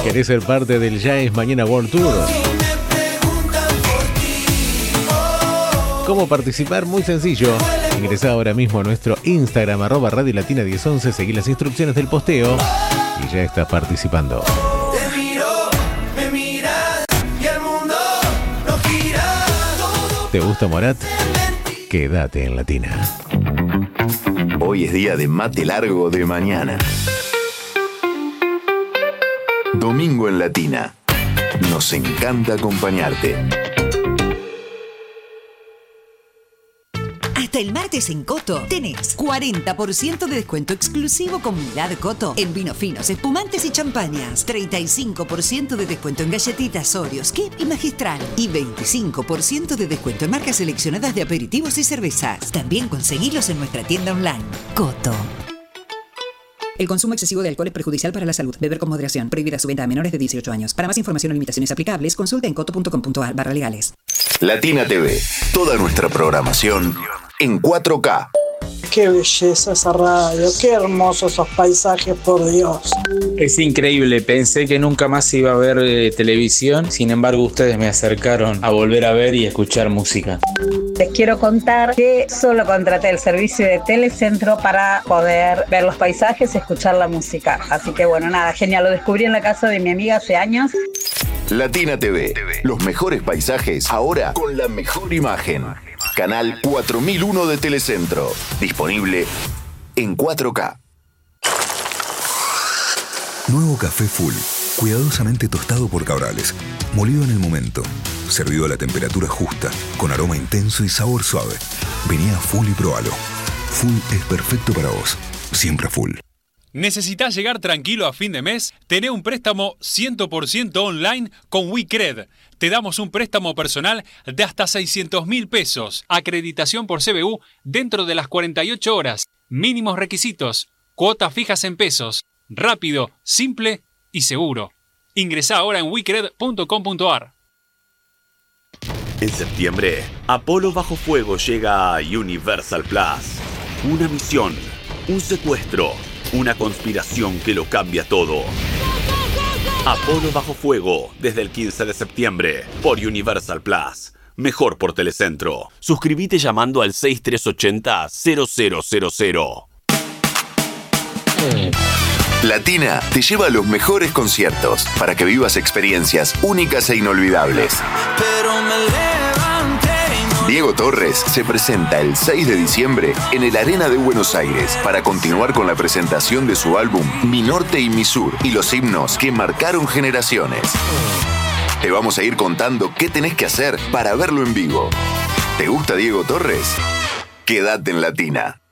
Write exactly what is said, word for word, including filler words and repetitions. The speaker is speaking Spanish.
¿Querés ser parte del Ya es Mañana World Tour? ¿Cómo participar? Muy sencillo. Ingresá ahora mismo a nuestro Instagram, arroba Radio Latina diez once, seguí las instrucciones del posteo y ya estás participando. Te miro, me miras y el mundo no gira. ¿Te gusta Morat? Quédate en Latina. Hoy es día de mate largo de mañana. Domingo en Latina. Nos encanta acompañarte. Hasta el martes en Coto tenés cuarenta por ciento de descuento exclusivo Comunidad Coto en vinos finos, espumantes y champañas. treinta y cinco por ciento de descuento en galletitas Oreos, Kip y Magistral. Y veinticinco por ciento de descuento en marcas seleccionadas de aperitivos y cervezas. También conseguilos en nuestra tienda online. Coto. El consumo excesivo de alcohol es perjudicial para la salud. Beber con moderación. Prohibida su venta a menores de dieciocho años. Para más información o limitaciones aplicables, consulta en coto punto com punto a r barra legales. Latina T V. Toda nuestra programación en cuatro K. Qué belleza esa radio, qué hermosos esos paisajes, por Dios. Es increíble, pensé que nunca más iba a ver eh, televisión, sin embargo ustedes me acercaron a volver a ver y escuchar música. Les quiero contar que solo contraté el servicio de Telecentro para poder ver los paisajes y escuchar la música. Así que bueno, nada, genial, lo descubrí en la casa de mi amiga hace años. Latina T V. Los mejores paisajes ahora con la mejor imagen. Canal cuatro mil uno de Telecentro. Disponible en cuatro K. Nuevo café Full. Cuidadosamente tostado por Cabrales. Molido en el momento. Servido a la temperatura justa. Con aroma intenso y sabor suave. Vení a Full y probalo. Full es perfecto para vos. Siempre Full. ¿Necesitas llegar tranquilo a fin de mes? Tené un préstamo cien por ciento online con WeCred. Te damos un préstamo personal de hasta seiscientos mil pesos. Acreditación por C B U dentro de las cuarenta y ocho horas. Mínimos requisitos. Cuotas fijas en pesos. Rápido, simple y seguro. Ingresá ahora en wecred punto com punto a r. En septiembre, Apolo Bajo Fuego llega a Universal Plus. Una misión, un secuestro, una conspiración que lo cambia todo. Apolo Bajo Fuego, desde el quince de septiembre, por Universal Plus. Mejor por Telecentro. Suscríbete llamando al seis tres ocho cero cero cero cero cero. Latina te lleva a los mejores conciertos para que vivas experiencias únicas e inolvidables. Pero me levanté y no... Diego Torres se presenta el seis de diciembre en el Arena de Buenos Aires para continuar con la presentación de su álbum Mi Norte y Mi Sur y los himnos que marcaron generaciones. Te vamos a ir contando qué tenés que hacer para verlo en vivo. ¿Te gusta Diego Torres? Quédate en Latina.